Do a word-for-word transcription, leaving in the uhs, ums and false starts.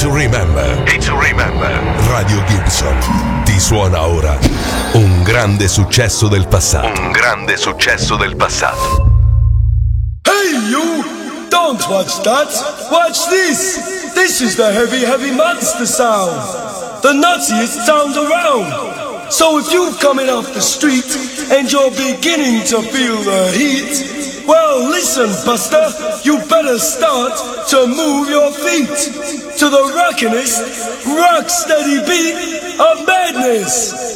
to remember. It's to remember. Radio Gibson ti suona ora un grande successo del passato. Un grande successo del passato. Hey you! Don't watch that! Watch this! This is the heavy, heavy monster sound! The nuttiest sound around! So if you're coming off the street and you're beginning to feel the heat, well listen, Buster, you better start to move your feet to the rockinest, rock steady beat of madness!